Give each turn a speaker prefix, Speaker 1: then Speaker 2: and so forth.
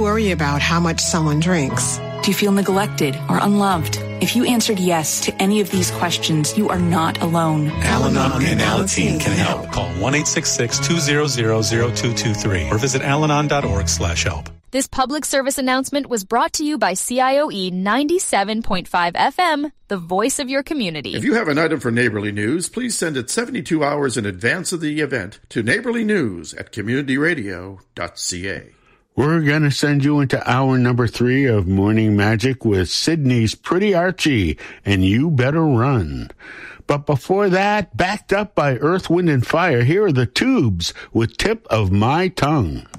Speaker 1: worry about how much someone drinks?
Speaker 2: Do you feel neglected or unloved? If you answered yes to any of these questions, you are not alone.
Speaker 3: Al-Anon and Alateen can help. Call 1-866-200-0223 or visit alanon.org/help.
Speaker 4: This public service announcement was brought to you by CIOE 97.5 FM, the voice of your community.
Speaker 5: If you have an item for Neighborly News, please send it 72 hours in advance of the event to neighborlynews@communityradio.ca.
Speaker 6: We're going to send you into hour number 3 of Morning Magic with Sydney's Pretty Archie and You Better Run. But before that, backed up by Earth, Wind, and Fire, here are the Tubes with Tip of My Tongue.